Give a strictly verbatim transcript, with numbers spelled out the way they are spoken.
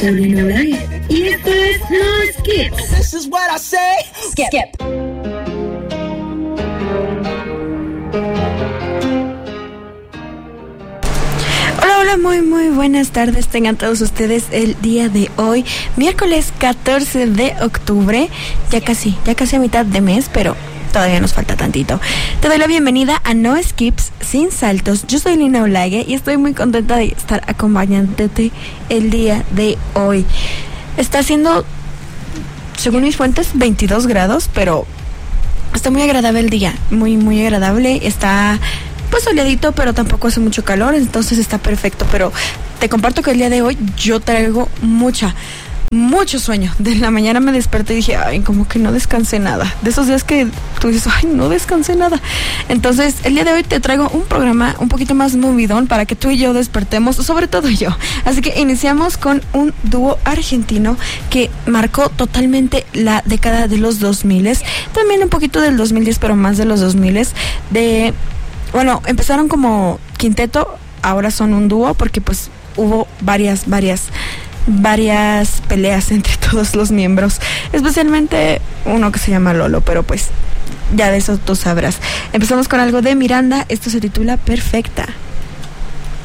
Soy Lina Olague y esto es No Skips. This is what I say. Skip. Skip. Hola, hola, muy, muy buenas tardes tengan todos ustedes el día de hoy, miércoles catorce de octubre, ya casi, ya casi a mitad de mes, pero todavía nos falta tantito. Te doy la bienvenida a No Skips Sin Saltos. Yo soy Lina Olague y estoy muy contenta de estar acompañándote el día de hoy. Está haciendo, según mis fuentes, veintidós grados, pero está muy agradable el día, muy, muy agradable. Está pues soleadito, pero tampoco hace mucho calor, entonces está perfecto. Pero te comparto que el día de hoy yo traigo mucha Mucho sueño. De la mañana me desperté y dije, ay, como que no descansé nada. De esos días que tú dices, ay, no descansé nada. Entonces, el día de hoy te traigo un programa un poquito más movidón para que tú y yo despertemos, sobre todo yo. Así que iniciamos con un dúo argentino que marcó totalmente la década de los dos mil. También un poquito del dos mil diez, pero más de los dos mil. De, bueno, empezaron como quinteto, ahora son un dúo porque pues hubo varias, varias... varias peleas entre todos los miembros, especialmente uno que se llama Lolo, pero pues ya de eso tú sabrás. Empezamos con algo de Miranda, esto se titula Perfecta.